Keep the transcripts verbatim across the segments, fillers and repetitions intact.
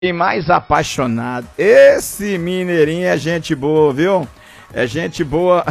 E mais apaixonado. Esse mineirinho é gente boa, viu? É gente boa.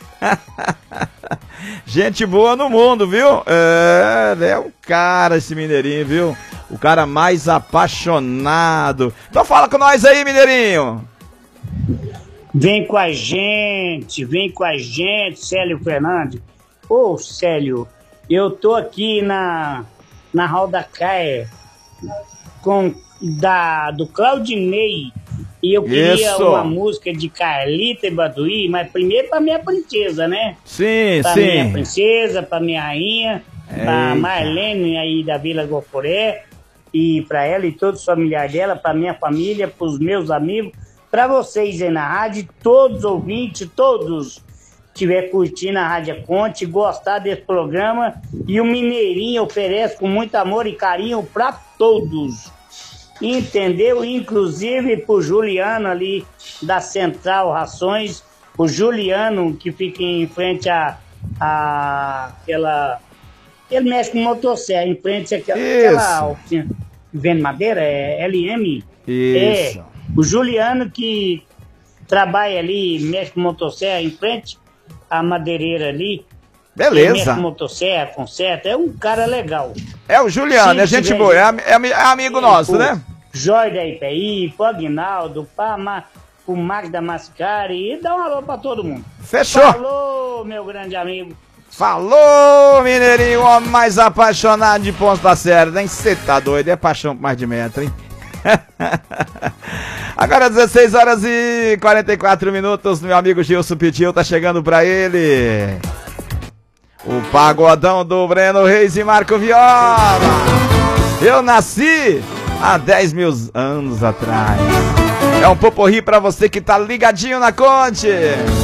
Gente boa no mundo, viu? É, é um cara esse mineirinho, viu? O cara mais apaixonado. Então fala com nós aí, mineirinho. Vem com a gente, vem com a gente, Célio Fernandes. Ô, Célio, eu tô aqui na, na Roda Caia com da, do Claudinei e eu queria Isso. uma música de Carlita e Baduí, mas primeiro pra minha princesa, né? Sim, pra sim. minha princesa, pra minha rainha, pra Eita. Marlene aí da Vila Goporé, e pra ela e todos os familiares dela, pra minha família, pros meus amigos, pra vocês aí na rádio, todos os ouvintes, todos que estiver curtindo a Rádio Conte, gostar desse programa, e o Mineirinho oferece com muito amor e carinho pra todos. Entendeu? Inclusive pro Juliano ali da Central Rações, o Juliano que fica em frente a, a aquela, ele mexe com motosserra, em frente àquela, aquela oficina que vende madeira, é L M. Isso. É, o Juliano que trabalha ali, mexe com motosserra em frente à madeireira ali. Beleza. Mexe com motosserra, conserta, é um cara legal. É o Juliano, Se é gente tiver- boa, é, am- é ami- é amigo nosso, né? Jorge da I P I, pro Aguinaldo, pra Ma, pro Magda Mascari, e dá um alô pra todo mundo. Fechou. Falou, meu grande amigo. Falou, mineirinho, o homem mais apaixonado de Ponta da Serra, hein? Você tá doido, é paixão por mais de metro, hein? Agora dezesseis horas e quarenta e quatro minutos, meu amigo Gilson Pitil tá chegando pra ele. O pagodão do Breno Reis e Marco Viola. Eu nasci há dez mil anos atrás. É um poporri pra você que tá ligadinho na Conte.